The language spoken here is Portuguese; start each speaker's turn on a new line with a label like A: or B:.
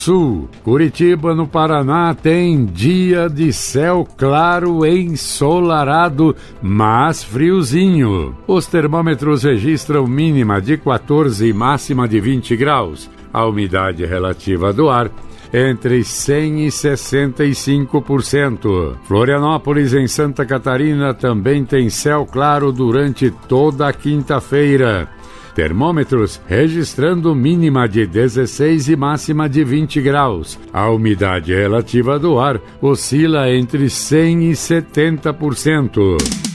A: Sul. Curitiba, no Paraná, tem dia de céu claro ensolarado, mas friozinho. Os termômetros registram mínima de 14 e máxima de 20 graus. A umidade relativa do ar entre 100% e 65%. Florianópolis, em Santa Catarina, também tem céu claro durante toda a quinta-feira. Termômetros registrando mínima de 16 e máxima de 20 graus. A umidade relativa do ar oscila entre 100% e 70%.